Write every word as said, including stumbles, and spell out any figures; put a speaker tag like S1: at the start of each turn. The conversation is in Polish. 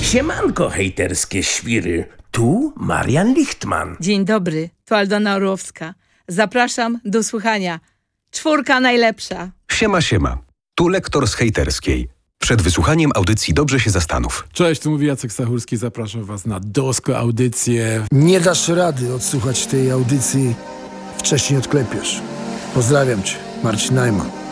S1: Siemanko, hejterskie świry. Tu Marian Lichtman.
S2: Dzień dobry, tu Aldona Orłowska. Zapraszam do słuchania. Czwórka najlepsza.
S3: Siema, siema. Tu lektor z hejterskiej. Przed wysłuchaniem audycji dobrze się zastanów.
S4: Cześć, tu mówi Jacek Stachurski. Zapraszam was na Dosko Audycję.
S5: Nie dasz rady odsłuchać tej audycji, wcześniej odklepiesz. Pozdrawiam cię, Marcin Najman.